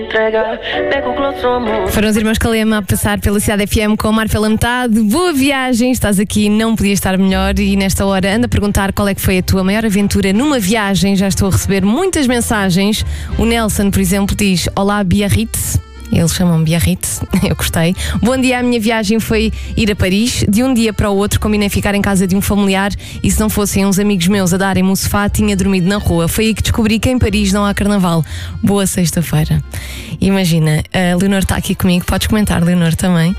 Foram os irmãos Calema a passar pela Cidade FM com o mar pela metade. Boa viagem, estás aqui, não podia estar melhor. E nesta hora anda a perguntar qual é que foi a tua maior aventura numa viagem. Já estou a receber muitas mensagens. O Nelson, por exemplo, diz: olá Biarritz. Eles chamam Biarritz, eu gostei. Bom dia, a minha viagem foi ir a Paris. De um dia para o outro combinei ficar em casa de um familiar e se não fossem uns amigos meus a darem-me um sofá, tinha dormido na rua. Foi aí que descobri que em Paris não há carnaval. Boa sexta-feira. Imagina, a Leonor está aqui comigo. Podes comentar, Leonor, também.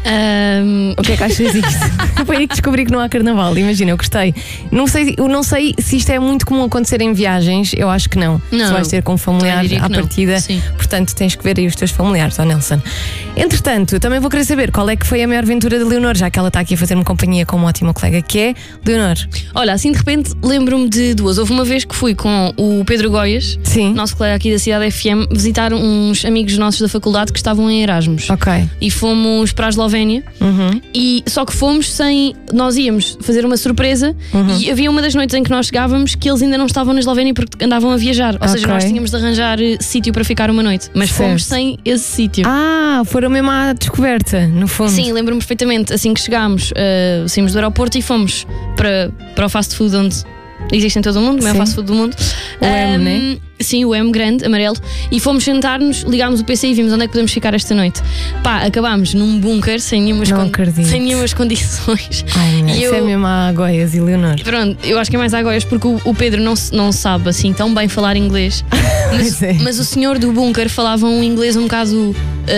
O que é que achas disto? Foi aí que descobri que não há carnaval. Imagina, eu gostei. Não sei se isto é muito comum acontecer em viagens. Eu acho que não. Se vais ter com um familiar à partida, portanto tens que ver aí os teus familiares, ó Nelson. Entretanto, eu também vou querer saber qual é que foi a maior aventura de Leonor, já que ela está aqui a fazer-me companhia com uma ótima colega que é Leonor. Olha, assim de repente lembro-me de duas. Houve uma vez que fui com o Pedro Goias, nosso colega aqui da Cidade FM, visitar uns amigos nossos da faculdade que estavam em Erasmus. E fomos para a Eslovénia. E só que fomos sem... Nós íamos fazer uma surpresa e havia uma das noites em que nós chegávamos que eles ainda não estavam na Eslovénia porque andavam a viajar. Ou seja, nós tínhamos de arranjar sítio para ficar uma noite. Mas fomos sem esse sítio. Foram mesmo à descoberta, no fundo. Sim, lembro-me perfeitamente. Assim que chegámos, saímos do aeroporto e fomos para o fast food onde existe em todo o mundo, o maior fast food do mundo. O M, né? Sim, o M grande, amarelo. E fomos sentar-nos, ligámos o PC e vimos onde é que podemos ficar esta noite. Acabámos num bunker sem nenhumas condições. Isso é mesmo a Goiás e Leonor. Pronto, eu acho que é mais a Goiás porque o Pedro não sabe assim tão bem falar inglês. Mas o senhor do bunker falava um inglês um bocado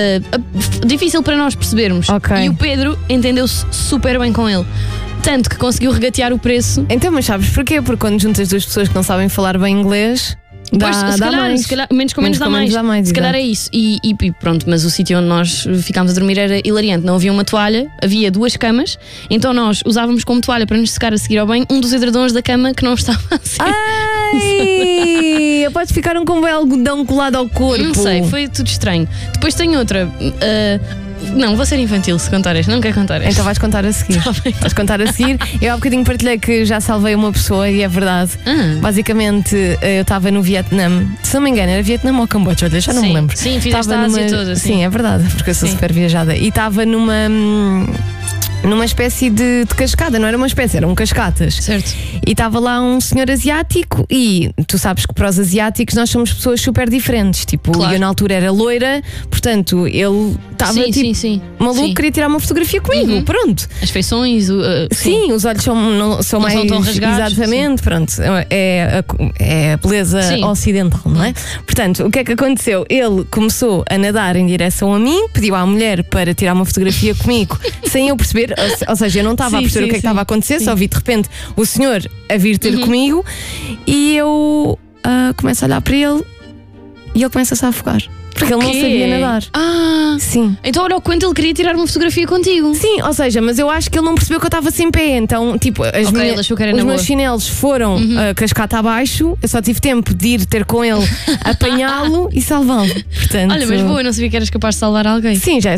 difícil para nós percebermos. E o Pedro entendeu-se super bem com ele. Tanto que conseguiu regatear o preço. Então, mas sabes porquê? Porque quando juntas duas pessoas que não sabem falar bem inglês, se calhar menos com menos dá mais. Se calhar é isso. E pronto, mas o sítio onde nós ficámos a dormir era hilariante. Não havia uma toalha, havia duas camas. Então nós usávamos como toalha para nos secar a seguir ao banho um dos edredons da cama que não estava assim. Podes ficar com um belo algodão colado ao corpo. Não sei, foi tudo estranho. Depois tem outra. Não, vou ser infantil se contar esta, não quero contar esta. Então vais contar a seguir. Vais contar a seguir. Eu há bocadinho partilhei que já salvei uma pessoa e é verdade. Basicamente, eu estava no Vietnã. Se não me engano, era Vietnã ou Camboja, olha, já não me lembro. Sim, fizeste a Ásia toda. Sim, é verdade, porque eu sou super viajada. E estava numa espécie de cascata, não era uma espécie, eram cascatas. Certo. E estava lá um senhor asiático e tu sabes que para os asiáticos nós somos pessoas super diferentes. Tipo, eu na altura era loira, portanto ele estava maluco, queria tirar uma fotografia comigo. Pronto. As feições, sim, os olhos são mais tão rasgados. Exatamente, pronto. É a beleza ocidental, não é? Portanto, o que é que aconteceu? Ele começou a nadar em direção a mim, pediu à mulher para tirar uma fotografia comigo, sem eu perceber. Ou seja, eu não estava a perceber o que é que estava a acontecer, só vi de repente o senhor a vir ter comigo e eu começo a olhar para ele e ele começa-se a afogar. Porque ele não sabia nadar. Sim. Então, olha o quanto ele queria tirar uma fotografia contigo. Sim, ou seja, mas eu acho que ele não percebeu que eu estava sem pé. Então, tipo, ele achou que era os meus chinelos foram cascata abaixo. Eu só tive tempo de ir ter com ele, apanhá-lo e salvá-lo. Portanto, olha, mas boa, eu não sabia que eras capaz de salvar alguém. Sim, já